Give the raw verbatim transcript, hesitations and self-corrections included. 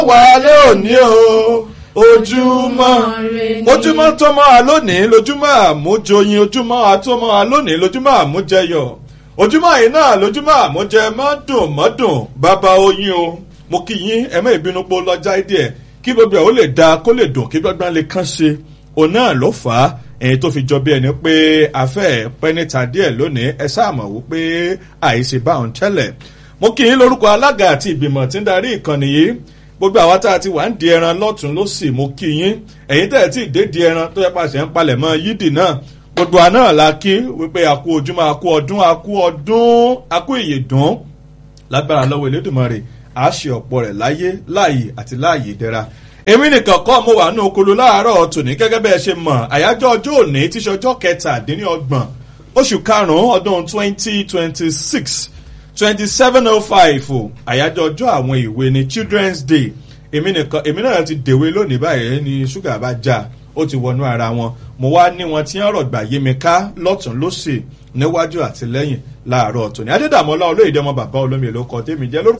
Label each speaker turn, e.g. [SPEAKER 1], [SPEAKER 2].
[SPEAKER 1] wà lónìí o ojúmọ́ ojúmọ́ tó mọ́ a lónìí lójúmọ́ àmújoyin ojúmọ́ àtọ́mọ́ a lónìí lójúmọ́ àmújẹyọ̀ ojúmọ́ yìí náà lójúmọ́ àmújẹ mọ́dùn mọ́dùn bàbá oyin o mo kí yín ẹ má ìbínú pé ó lọ́jà díẹ̀ kí gbogbo ẹ̀ ó lè dáa kó lè dùn kí gbọ́gbọ́n lè kán ṣe òun náà ló fà á èyí tó fi jọ bí ẹni pé afẹ́ pẹ́ níta díẹ̀ lónìí ẹ sáàmọ̀ wípé àìsè bá òun tẹ́lẹ̀ mo kí yín lórúkọ alága àti ìgbìmọ̀ tí ń darí ìkànnì yìí gbogbo àwa tá a ti wà ń di ẹran lọ́tún lósì mo kí yín ẹ̀yin tẹ́ ẹ̀ tí ì dé di ẹran tó yẹ pàṣẹ ń palẹ̀ mọ́ yídì náà gbogbo àná la kí wípé àkú ojúmọ́ àkú ọdún àkú ọdún àkú ìyèdún lágbára lọ́wọ́ Elédùmarè a ṣe ọ̀pọ̀ rẹ̀ láyé láàyè àti láàyè ìdẹ̀ra èmi nìkan kọ́ mo wà ní okolo láàárọ̀ tòní gẹ́gẹ́ bẹ́ẹ̀ ṣe mọ̀ àyájọ́ ọjọ́ òní tí ṣe ọjọ́ kẹtàdínlọ́gbọ̀n oṣù karùn-ún ọdún twenty twenty six twenty seven oh five àyájọ́ ọjọ́ àwọn ìwé ní Children's Day èmi nìkan èmi náà ti dèwé lónìí báyìí ní ṣúgà bá já ó ti wọnú ara wọn mo wá ní wọn tí ń rọ̀gbà yé mi ká lọ́tún lósì níwájú àti lẹ́yìn láàárọ̀ tòní Adédàmọ́lá Olóyèdè ọmọ bàbá olómi èlò kan tèmi jẹ́ lórúkọ